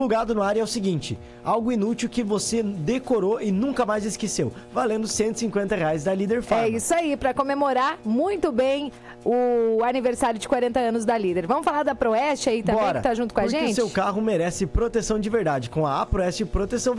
Plugado no ar é o seguinte, algo inútil que você decorou e nunca mais esqueceu, valendo R$150 da Líder Farma. É isso aí, para comemorar muito bem o aniversário de 40 anos da Líder. Vamos falar da Proeste aí também, que tá junto com a gente? Porque seu carro merece proteção de verdade. Com a Proeste Proteção